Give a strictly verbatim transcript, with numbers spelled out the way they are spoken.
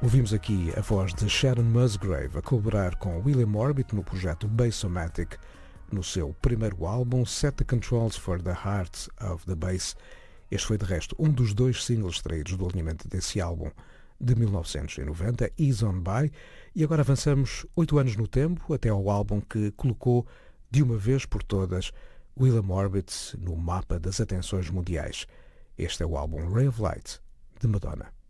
Ouvimos aqui a voz de Sharon Musgrave a colaborar com William Orbit no projeto Bassomatic, no seu primeiro álbum Set the Controls for the Heart of the Bass. Este foi, de resto, um dos dois singles extraídos do alinhamento desse álbum de mil novecentos e noventa, Ease On By, e agora avançamos oito anos no tempo até ao álbum que colocou, de uma vez por todas, William Orbit no mapa das atenções mundiais. Este é o álbum Ray of Light, de Madonna.